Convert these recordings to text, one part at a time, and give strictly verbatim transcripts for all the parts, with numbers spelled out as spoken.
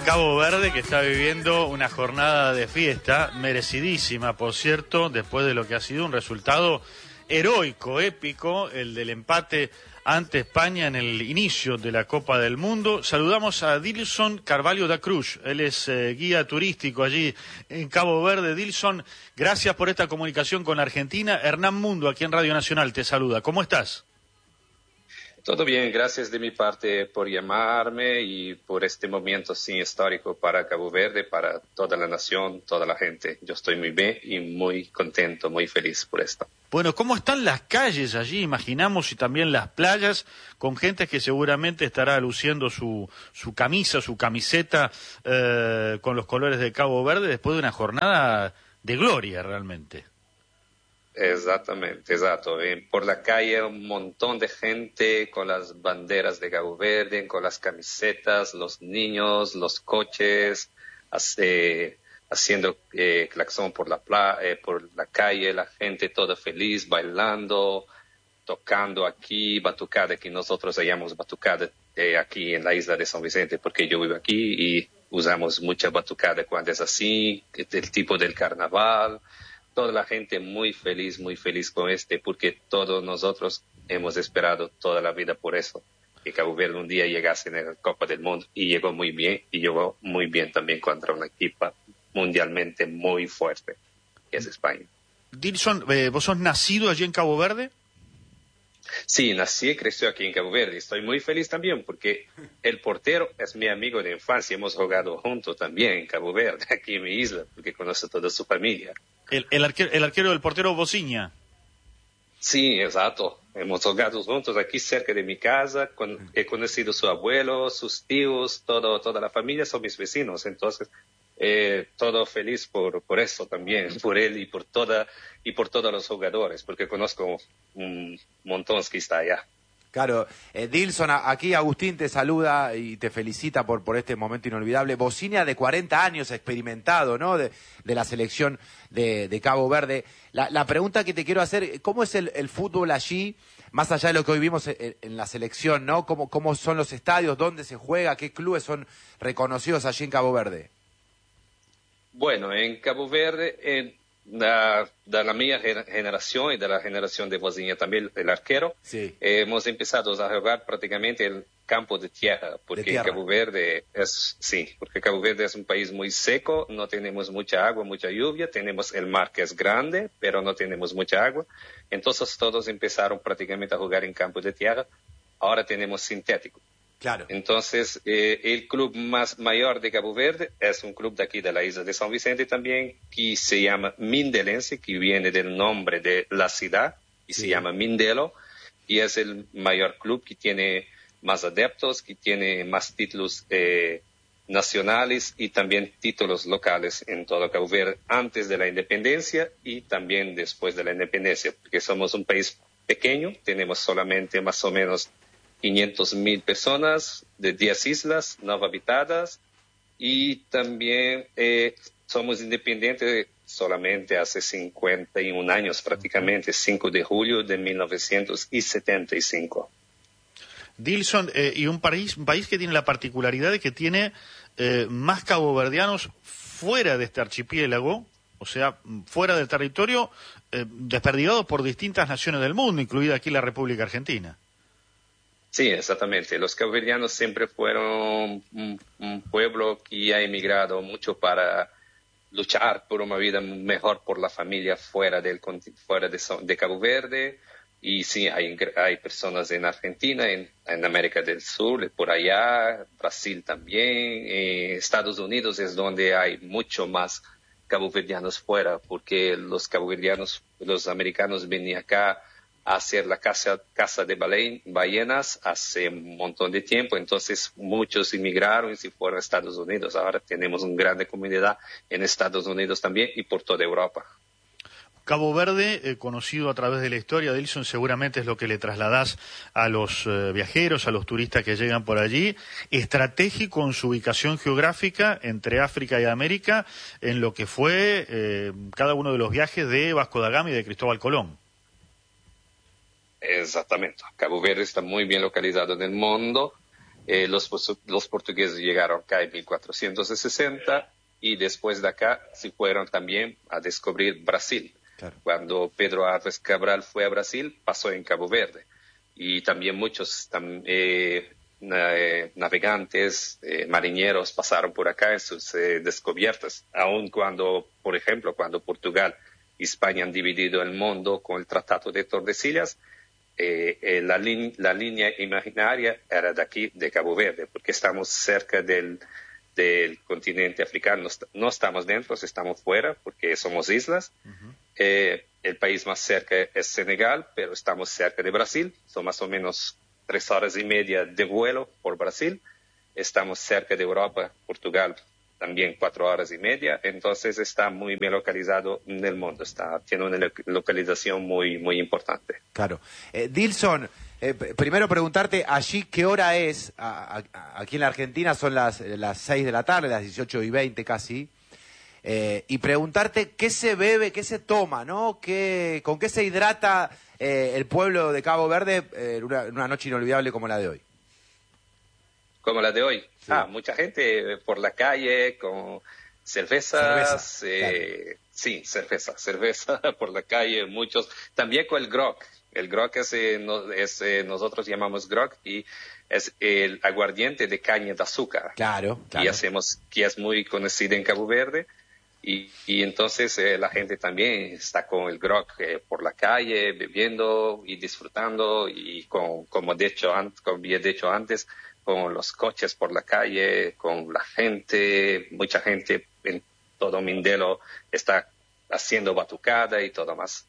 Cabo Verde, que está viviendo una jornada de fiesta merecidísima, por cierto, después de lo que ha sido un resultado heroico, épico, el del empate ante España en el inicio de la Copa del Mundo. Saludamos a Dilson Carvalho da Cruz, él es eh, guía turístico allí en Cabo Verde. Dilson, gracias por esta comunicación con Argentina. Hernán Mundo, aquí en Radio Nacional, te saluda. ¿Cómo estás? Todo bien, gracias de mi parte por llamarme y por este momento sí histórico para Cabo Verde, para toda la nación, toda la gente. Yo estoy muy bien y muy contento, muy feliz por esto. Bueno, ¿cómo están las calles allí? Imaginamos, y también las playas, con gente que seguramente estará luciendo su, su camisa, su camiseta eh, con los colores de Cabo Verde después de una jornada de gloria realmente. Exactamente, exacto. Eh, por la calle un montón de gente con las banderas de Cabo Verde, con las camisetas, los niños, los coches, hace, haciendo eh, claxon por la, pla eh, por la calle, la gente toda feliz, bailando, tocando aquí, batucada, que nosotros llamamos batucada eh, aquí en la isla de San Vicente, porque yo vivo aquí y usamos mucha batucada cuando es así, el tipo del carnaval. Toda la gente muy feliz, muy feliz con este, porque todos nosotros hemos esperado toda la vida por eso, que Cabo Verde un día llegase en la Copa del Mundo, y llegó muy bien, y llegó muy bien también contra una equipa mundialmente muy fuerte, que es España. Dilson, eh, ¿vos sos nacido allí en Cabo Verde? Sí, nací y crecí aquí en Cabo Verde. Estoy muy feliz también porque el portero es mi amigo de infancia. Hemos jugado juntos también en Cabo Verde, aquí en mi isla, porque conoce toda su familia. El, el, arquero, el arquero del portero Bociña. Sí, exacto. Hemos jugado juntos aquí cerca de mi casa. Con, he conocido a su abuelo, sus tíos, todo, toda la familia son mis vecinos. Entonces, eh, todo feliz por, por eso también, por él y por toda, y por todos los jugadores, porque conozco un montón que está allá. Claro, eh, Dilson, aquí Agustín te saluda y te felicita por, por este momento inolvidable. Bociña de cuarenta años, experimentado, ¿no? De, de la selección de, de Cabo Verde. La, la pregunta que te quiero hacer, ¿cómo es el, el fútbol allí, más allá de lo que hoy vimos en, en la selección, ¿no? ¿Cómo, ¿Cómo son los estadios? ¿Dónde se juega? ¿Qué clubes son reconocidos allí en Cabo Verde? Bueno, en Cabo Verde, en... Da, da la mía generación y de la generación de Bociña también, el arquero, sí. eh, hemos empezado a jugar prácticamente el campo de tierra, porque de tierra. Cabo Verde es, sí, porque Cabo Verde es un país muy seco, no tenemos mucha agua, mucha lluvia, tenemos el mar que es grande, pero no tenemos mucha agua, entonces todos empezaron prácticamente a jugar en campo de tierra, ahora tenemos sintético. Claro. Entonces, eh, el club más mayor de Cabo Verde es un club de aquí de la isla de San Vicente también, que se llama Mindelense, que viene del nombre de la ciudad, y sí. Se llama Mindelo, y es el mayor club que tiene más adeptos, que tiene más títulos eh, nacionales y también títulos locales en todo Cabo Verde, antes de la independencia y también después de la independencia, porque somos un país pequeño, tenemos solamente más o menos quinientas mil personas de diez islas no habitadas y también eh, somos independientes solamente hace cincuenta y un años prácticamente, cinco de julio de mil novecientos setenta y cinco. Dilson, eh, y un país, un país que tiene la particularidad de que tiene eh, más caboverdianos fuera de este archipiélago, o sea, fuera del territorio, eh, desperdigados por distintas naciones del mundo, incluida aquí la República Argentina. Sí, exactamente. Los caboverdianos siempre fueron un, un pueblo que ha emigrado mucho para luchar por una vida mejor por la familia fuera, del, fuera de, de Cabo Verde. Y sí, hay, hay personas en Argentina, en, en América del Sur, por allá, Brasil también. Eh, Estados Unidos es donde hay mucho más caboverdianos fuera, porque los caboverdianos, los americanos venían acá a hacer la caza, caza de ballenas hace un montón de tiempo, entonces muchos inmigraron y se fueron a Estados Unidos. Ahora tenemos una gran comunidad en Estados Unidos también y por toda Europa. Cabo Verde, eh, conocido a través de la historia, Dilson, seguramente es lo que le trasladás a los eh, viajeros, a los turistas que llegan por allí, estratégico en su ubicación geográfica entre África y América, en lo que fue eh, cada uno de los viajes de Vasco da Gama y de Cristóbal Colón. Exactamente. Cabo Verde está muy bien localizado en el mundo. Eh, los, los portugueses llegaron acá en mil cuatrocientos sesenta y después de acá se fueron también a descubrir Brasil. Claro. Cuando Pedro Álvares Cabral fue a Brasil, pasó en Cabo Verde. Y también muchos tam, eh, eh, navegantes, eh, marineros pasaron por acá en sus eh, descubiertas. Aun cuando, por ejemplo, cuando Portugal y España han dividido el mundo con el Tratado de Tordesillas, eh, eh, la, li la línea imaginaria era de aquí, de Cabo Verde, porque estamos cerca del, del continente africano. No, no estamos dentro, estamos fuera, porque somos islas. Uh-huh. eh, el país más cerca es Senegal, pero estamos cerca de Brasil. Son más o menos tres horas y media de vuelo por Brasil. Estamos cerca de Europa, Portugal, también cuatro horas y media. Entonces está muy bien localizado en el mundo. Está, tiene una localización muy, muy importante. Claro. Eh, Dilson, eh, primero preguntarte, allí qué hora es. A, a, aquí en la Argentina son las, las seis de la tarde, las dieciocho y veinte casi. Eh, y preguntarte qué se bebe, qué se toma, ¿no? ¿Qué, ¿Con qué se hidrata eh, el pueblo de Cabo Verde eh, en una, una noche inolvidable como la de hoy? Como la de hoy. Sí. Ah, mucha gente por la calle con cervezas. Cerveza, eh, claro. Sí, cerveza, cerveza por la calle, muchos. También con el grog. El grog es, eh, no, es eh, nosotros llamamos grog y es el aguardiente de caña de azúcar. Claro, claro. Y hacemos, que es muy conocido en Cabo Verde. Y, y entonces eh, la gente también está con el grog eh, por la calle, bebiendo y disfrutando, y con, como, de hecho, an como había dicho antes, con los coches por la calle, con la gente, mucha gente en todo Mindelo está haciendo batucada y todo más.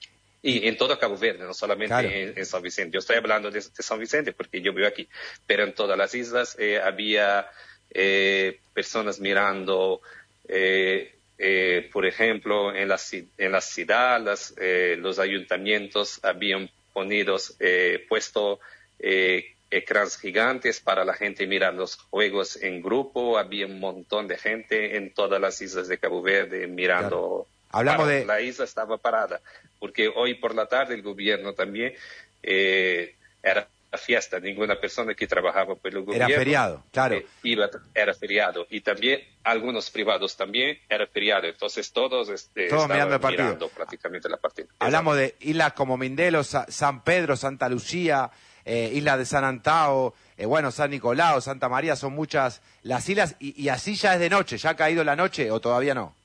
Y en todo Cabo Verde, no solamente claro. en, en San Vicente. Yo estoy hablando de, de San Vicente porque yo vivo aquí, pero en todas las islas eh, había eh, personas mirando, eh, eh, por ejemplo, en la, en la ciudad, las, eh, los ayuntamientos habían ponidos, eh, puesto eh, ecrans gigantes para la gente mirar los juegos en grupo. Había un montón de gente en todas las islas de Cabo Verde mirando. Claro. Hablamos de... La isla estaba parada, porque hoy por la tarde el gobierno también eh, era fiesta. Ninguna persona que trabajaba por el gobierno... Era feriado, claro. Eh, iba, era feriado. Y también algunos privados también era feriado. Entonces todos, este, todos estaban mirando, el partido. mirando prácticamente la partida. Hablamos de islas como Mindelo, Sa San Pedro, Santa Lucía, eh, Isla de San Antao, eh, bueno, San Nicolás, Santa María, son muchas las islas. Y, y así ya es de noche. ¿Ya ha caído la noche o todavía no?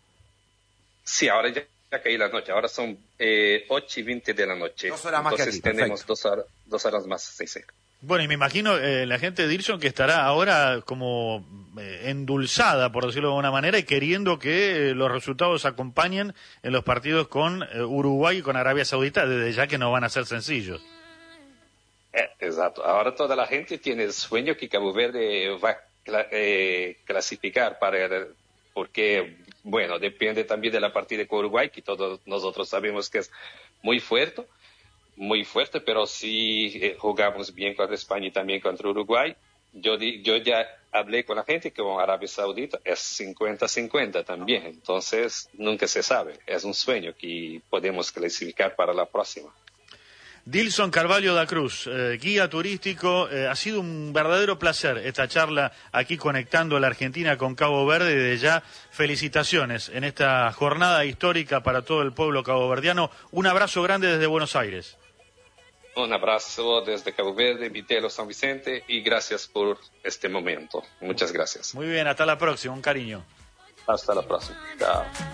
Sí, ahora ya, ya caí la noche. Ahora son eh, ocho y veinte de la noche. Dos horas más Entonces que aquí. tenemos dos horas, dos horas más. Sí, sí. Bueno, y me imagino eh, la gente de Dilson que estará ahora como eh, endulzada, por decirlo de alguna manera, y queriendo que eh, los resultados acompañen en los partidos con eh, Uruguay y con Arabia Saudita, desde ya que no van a ser sencillos. Eh, exacto. Ahora toda la gente tiene el sueño que Cabo Verde va a cla eh, clasificar para... porque, bueno, depende también de la partida con Uruguay, que todos nosotros sabemos que es muy fuerte, muy fuerte, pero si eh, jugamos bien contra España y también contra Uruguay, yo, di, yo ya hablé con la gente que con Arabia Saudita es cincuenta cincuenta también, entonces nunca se sabe, es un sueño que podemos clasificar para la próxima. Dilson Carvalho da Cruz, eh, guía turístico, eh, ha sido un verdadero placer esta charla aquí conectando a la Argentina con Cabo Verde. Desde ya, felicitaciones en esta jornada histórica para todo el pueblo caboverdiano. Un abrazo grande desde Buenos Aires. Un abrazo desde Cabo Verde, Mindelo, San Vicente, y gracias por este momento. Muchas gracias. Muy bien, hasta la próxima, un cariño. Hasta la próxima. Chao.